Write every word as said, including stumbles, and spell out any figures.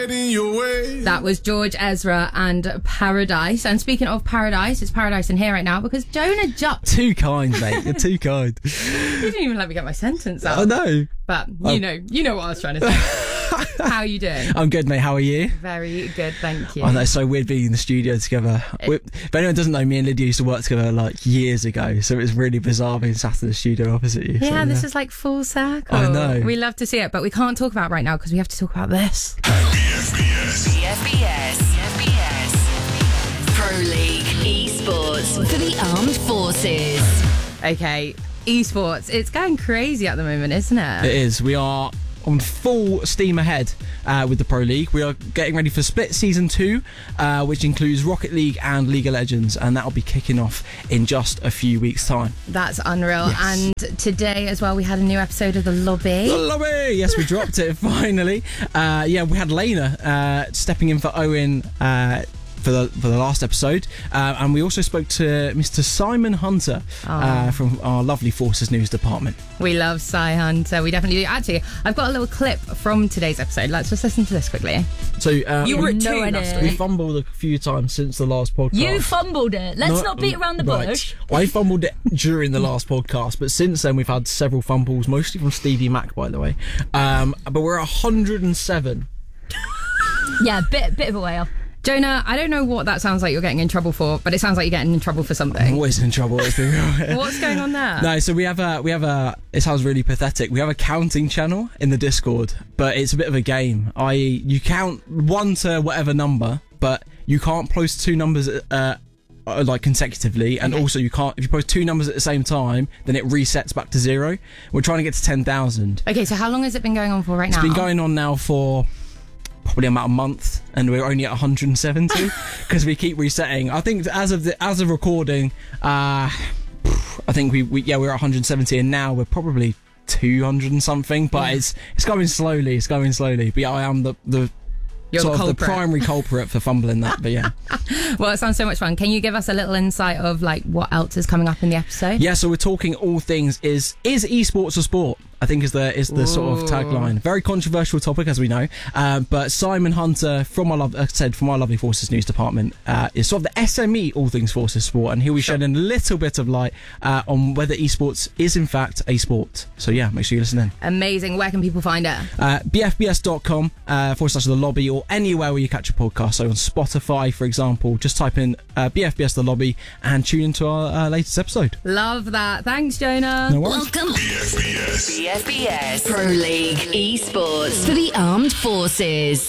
That was George Ezra and Paradise. And speaking of Paradise, it's Paradise in here right now because Jonah Jupp. Too kind, mate. You're too kind. You didn't even let me get my sentence out. I know. But you Oh. know, you know what I was trying to say. How are you doing? I'm good, mate. How are you? Very good, thank you. I know, it's so weird being in the studio together. We, if anyone doesn't know, me and Lydia used to work together like years ago, so it was really bizarre being sat in the studio opposite you. Yeah, so, this is like full circle. I know. We love to see it, but we can't talk about it right now because we have to talk about this. B F B S. B F B S. B F B S. Pro League Esports for the Armed Forces. Okay, esports. It's going crazy at the moment, isn't it? It is. We are on full steam ahead uh, with the Pro League. We are getting ready for Split Season two, uh, which includes Rocket League and League of Legends, and that will be kicking off in just a few weeks' time. That's unreal. Yes. And today as well, we had a new episode of The Lobby. The Lobby! Yes, we dropped it finally. Uh, yeah, we had Lena uh, stepping in for Owen uh, for the for the last episode, uh, and we also spoke to Mister Simon Hunter uh, from our lovely Forces News department. We love Cy Hunter. We definitely do. Actually, I've got a little clip from today's episode. Let's just listen to this quickly. So uh, You were we, at two last week. we fumbled a few times since the last podcast. You fumbled it. Let's No, not beat around the right. bush. I fumbled it during the last podcast, but since then we've had several fumbles, mostly from Stevie Mac, by the way. Um, but we're at one hundred and seven. Yeah, bit bit of a way off. Jonah, I don't know what that sounds like you're getting in trouble for, but it sounds like you're getting in trouble for I'm something. always in trouble. Let's be real. What's going on there? No, so we have a we have a. It sounds really pathetic. We have a counting channel in the Discord, but it's a bit of a game. I you count one to whatever number, but you can't post two numbers uh, uh, like consecutively, and Okay. also you can't if you post two numbers at the same time, then it resets back to zero. We're trying to get to ten thousand. Okay, so how long has it been going on for right now? It's been going on now for probably about a month, and we're only at one hundred seventy because we keep resetting. I think as of the, as of recording, uh, I think we, we yeah we're at one hundred seventy, and now we're probably two hundred and something. But it's it's going slowly. It's going slowly. But yeah, I am the the. You're sort the of the culprit. primary culprit for fumbling that, but yeah. Well, it sounds so much fun. Can you give us a little insight of like what else is coming up in the episode? Yeah, so we're talking all things is is esports a sport? I think is the is the sort of Ooh. tagline. Very controversial topic, as we know. Uh, but Simon Hunter from our love, like I said, from our lovely Forces News department, uh, is sort of the S M E all things Forces sport, and he'll be shedding a little bit of light uh, on whether esports is in fact a sport. So yeah, make sure you listen in. Amazing. Where can people find it? Uh, b f b s dot com uh, forward slash the lobby, or anywhere where you catch a podcast. So on Spotify, for example, just type in uh, B F B S the lobby and tune into our uh, latest episode. Love that. Thanks, Jonah. No worries. Welcome. B F B S. B F B S. Pro League Esports for the Armed Forces.